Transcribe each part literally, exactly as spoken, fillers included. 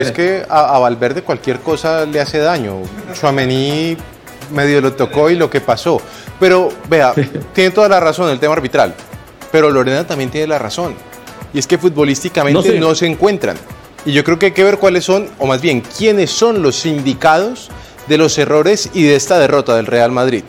Es que a, a Valverde cualquier cosa le hace daño. Tchouaméni medio lo tocó y lo que pasó. Pero, vea, tiene toda la razón el tema arbitral. Pero Lorena también tiene la razón. Y es que futbolísticamente no, sé. no se encuentran. Y yo creo que hay que ver cuáles son, o más bien, quiénes son los sindicados de los errores y de esta derrota del Real Madrid.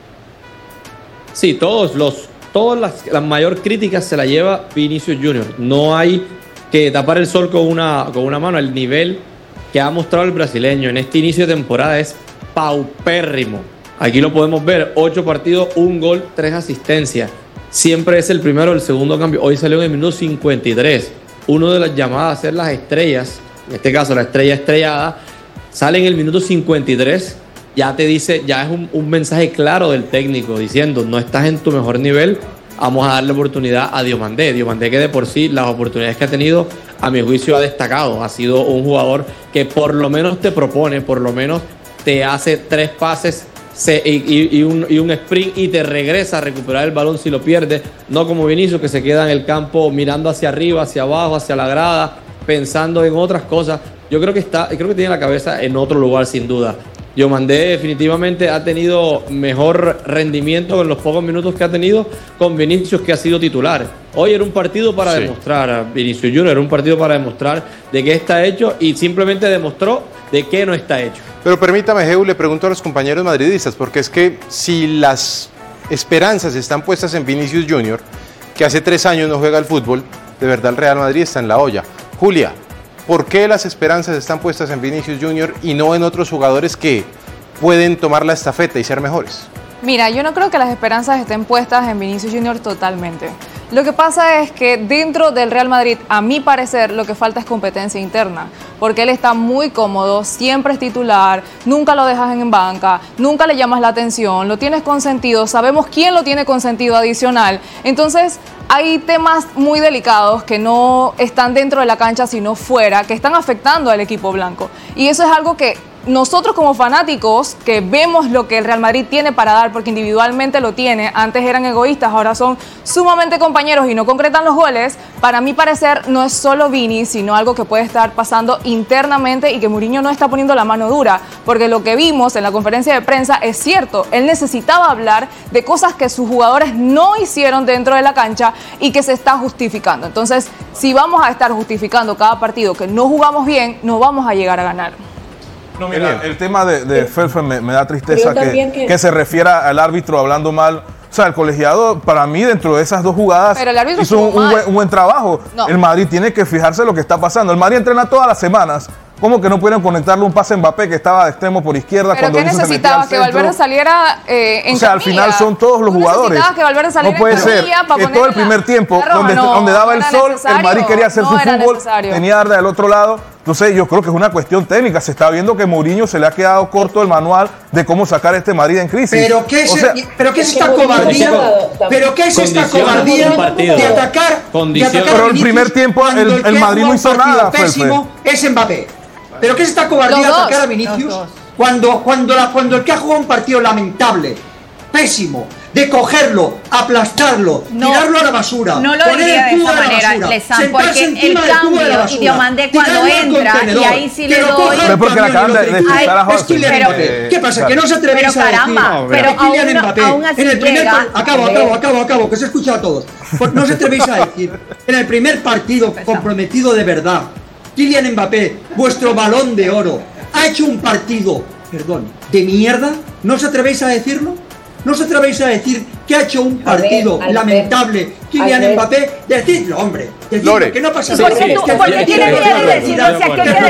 Sí, todos los, todas las, la mayor crítica se la lleva Vinicius Junior. No hay que tapar el sol con una, con una mano. El nivel que ha mostrado el brasileño en este inicio de temporada es paupérrimo. Aquí lo podemos ver, ocho partidos, un gol, tres asistencias. Siempre es el primero o el segundo cambio. Hoy salió en el minuto cincuenta y tres. Uno de las llamadas a ser las estrellas, en este caso la estrella estrellada, sale en el minuto cincuenta y tres. Ya te dice, ya es un, un mensaje claro del técnico diciendo, no estás en tu mejor nivel, vamos a darle oportunidad a Diomandé. Diomandé que de por sí las oportunidades que ha tenido, a mi juicio ha destacado. Ha sido un jugador que por lo menos te propone, por lo menos te hace tres pases se, y, y, y, un, y un sprint y te regresa a recuperar el balón si lo pierde. No como Vinicius que se queda en el campo mirando hacia arriba, hacia abajo, hacia la grada, pensando en otras cosas. Yo creo que está, creo que tiene la cabeza en otro lugar sin duda. Diomandé definitivamente ha tenido mejor rendimiento en los pocos minutos que ha tenido con Vinicius, que ha sido titular. Hoy era un partido para sí. demostrar, Vinicius Junior era un partido para demostrar de qué está hecho y simplemente demostró de qué no está hecho. Pero permítame, Geu, le pregunto a los compañeros madridistas, porque es que si las esperanzas están puestas en Vinicius Junior, que hace tres años no juega al fútbol, de verdad el Real Madrid está en la olla. Julia, ¿por qué las esperanzas están puestas en Vinicius Junior y no en otros jugadores que pueden tomar la estafeta y ser mejores? Mira, yo no creo que las esperanzas estén puestas en Vinicius Junior totalmente. Lo que pasa es que dentro del Real Madrid, a mi parecer, lo que falta es competencia interna, porque él está muy cómodo, siempre es titular, nunca lo dejas en banca, nunca le llamas la atención, lo tienes consentido, sabemos quién lo tiene consentido adicional. Entonces, hay temas muy delicados que no están dentro de la cancha, sino fuera, que están afectando al equipo blanco. Y eso es algo que nosotros como fanáticos, que vemos lo que el Real Madrid tiene para dar, porque individualmente lo tiene, antes eran egoístas, ahora son sumamente compañeros y no concretan los goles, para mi parecer no es solo Vini, sino algo que puede estar pasando internamente y que Mourinho no está poniendo la mano dura, porque lo que vimos en la conferencia de prensa es cierto, él necesitaba hablar de cosas que sus jugadores no hicieron dentro de la cancha y que se está justificando. Entonces, si vamos a estar justificando cada partido que no jugamos bien, no vamos a llegar a ganar. No, mira, el tema de, de Felfen me, me da tristeza que, que... que se refiera al árbitro hablando mal. O sea, el colegiado, para mí, dentro de esas dos jugadas, hizo un, un, buen, un buen trabajo. No. El Madrid tiene que fijarse en lo que está pasando. El Madrid entrena todas las semanas. ¿Cómo que no pudieron conectarle un pase a Mbappé que estaba de extremo por izquierda? ¿Pero qué necesitaba? ¿Que Valverde saliera eh, en O sea, camilla? Al final son todos los jugadores. Que Valverde saliera no puede en ser que todo el primer tiempo, roja, donde, no, donde daba no el sol, necesario. El Madrid quería hacer no su fútbol, necesario. Tenía Arda del otro lado. Entonces yo creo que es una cuestión técnica. Se está viendo que Mourinho se le ha quedado corto el manual de cómo sacar a este Madrid en crisis. ¿Pero qué es, o sea, ¿pero qué es esta cobardía? ¿Pero qué es esta cobardía de atacar? De atacar pero el primer tiempo el, el, el Madrid no hizo nada. Pésimo es Mbappé. ¿Pero qué es esta cobardía de atacar a Vinicius cuando, cuando, la, cuando el que ha jugado un partido lamentable, pésimo, de cogerlo, aplastarlo, no, tirarlo a la basura, no lo diría de esa manera, Lezán, porque el cambio y Diomandé cuando entra y ahí sí le doy. Pero porque la acaban de expulsar a Jorge. ¿Qué pasa? Que no se atrevéis a decir pero Kylian Mbappé en el primer acabo, acabo, acabo, acabo, que se escucha a todos. No se atrevéis a decir en el primer partido comprometido de verdad. Kylian Mbappé, vuestro balón de oro, ha hecho un partido, perdón, de mierda. ¿No os atrevéis a decirlo? ¿No os atrevéis a decir que ha hecho un partido ver, lamentable Kylian Mbappé? Decidlo, hombre. Decidlo, Lore, que no pasa nada. ¿Por qué, tú, ¿por qué tiene miedo de decirlo? O sea, ¿qué que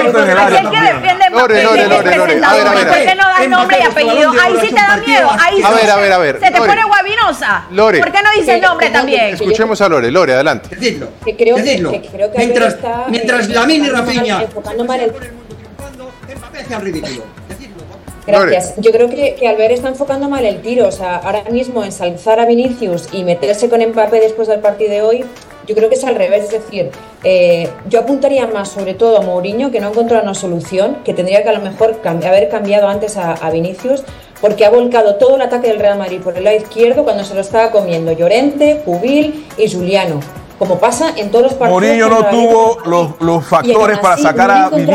defiende Lore, Lore, Lore, Lore, a ver, a ver. ¿Por qué no das nombre y apellido? Ahí sí te da miedo. Ahí a ver, a ver, a ver. Se te pone guabinosa. Lore. ¿Por qué no dices nombre también? Escuchemos a Lore. Lore, adelante. Decidlo. Decidlo. Mientras, mientras Lamine y Rafinha Mbappé hace el ridículo. Gracias. Yo creo que, que Albert está enfocando mal el tiro. O sea, ahora mismo ensalzar a Vinicius y meterse con Mbappé después del partido de hoy, yo creo que es al revés. Es decir, eh, yo apuntaría más sobre todo a Mourinho, que no ha encontrado una solución, que tendría que a lo mejor cambi- haber cambiado antes a, a Vinicius, porque ha volcado todo el ataque del Real Madrid por el lado izquierdo cuando se lo estaba comiendo Llorente, Pubil y Giuliano. Como pasa en todos los partidos. Mourinho no tuvo los, los factores para sacar a Vinicius